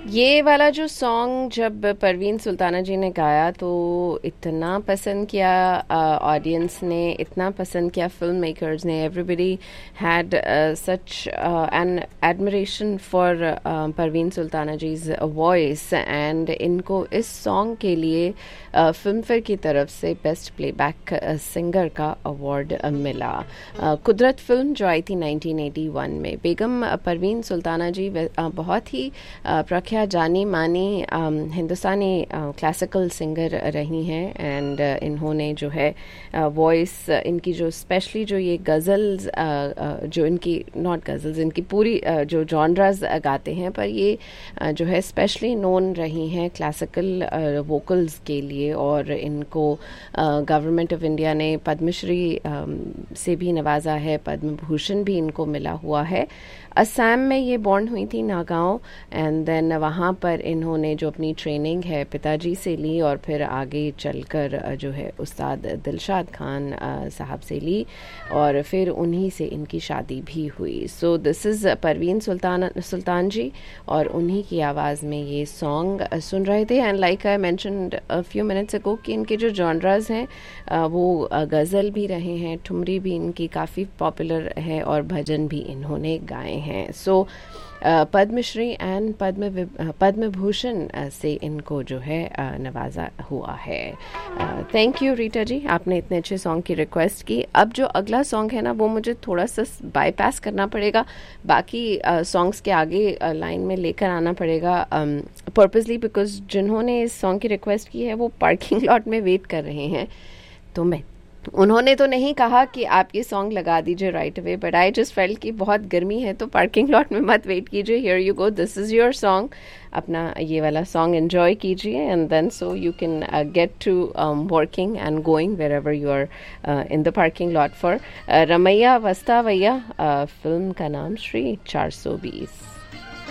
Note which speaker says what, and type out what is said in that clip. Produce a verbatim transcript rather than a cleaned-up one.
Speaker 1: ये वाला जो सॉन्ग जब परवीन सुल्ताना जी ने गाया तो इतना पसंद किया ऑडियंस ने, इतना पसंद किया फिल्म मेकर्स ने. Everybody had such an admiration for Parveen Sultana जीज voice, and इनको इस सॉन्ग के लिए फिल्म फेयर की तरफ से बेस्ट प्लेबैक सिंगर का अवार्ड मिला. uh, कुदरत फिल्म जो आई थी नाइनटीन एटी वन में. बेगम परवीन सुल्ताना जी uh, बहुत ही uh, प्रख्यात जानी मानी हिंदुस्तानी क्लासिकल सिंगर रही हैं, एंड uh, इन्होंने जो है वॉइस uh, इनकी जो स्पेशली जो ये गज़ल्स uh, uh, जो इनकी नॉट गज़ल्स इनकी पूरी uh, जो जॉनरास uh, गाते हैं, पर ये uh, जो है स्पेशली नोन रही हैं क्लासिकल वोकल्स के लिए. और इनको गवर्नमेंट ऑफ इंडिया ने पद्मश्री uh, से भी नवाजा है, पद्म भूषण भी इनको मिला हुआ है. असम में ये बॉर्न हुई थी, नागांव, एंड देन वहाँ पर इन्होंने जो अपनी ट्रेनिंग है पिताजी से ली और फिर आगे चलकर जो है उस्ताद दिलशाद खान साहब से ली, और फिर उन्हीं से इनकी शादी भी हुई. सो दिस इज़ परवीन सुल्तान सुल्तान जी, और उन्हीं की आवाज़ में ये सॉन्ग सुन रहे थे. And like I mentioned a few minutes ago कि इनके जो जॉनराज हैं वो गज़ल भी रहे हैं, ठुमरी भी इनकी काफ़ी पॉपुलर है, और भजन भी इन्होंने गाए हैं. सो पद्मश्री एंड पद्म पद्म भूषण से इनको जो है नवाजा हुआ है. थैंक यू रीटा जी, आपने इतने अच्छे सॉन्ग की रिक्वेस्ट की. अब जो अगला सॉन्ग है ना वो मुझे थोड़ा सा बाईपास करना पड़ेगा, बाकी सॉन्ग्स के आगे लाइन में लेकर आना पड़ेगा पर्पसली, बिकॉज जिन्होंने इस सॉन्ग की रिक्वेस्ट की है वो पार्किंग लॉट में वेट कर रहे हैं. तो मैं उन्होंने तो नहीं कहा कि आप ये सॉन्ग लगा दीजिए right away, but I just felt कि बहुत गर्मी है तो पार्किंग लॉट में मत वेट कीजिए. Here you go, this is your song. अपना ये वाला सॉन्ग एंजॉय कीजिए, and then so you can get to working and going where ever you are in the parking lot for Ramaiah वस्तावैया. Film का नाम श्री चार सौ बीस.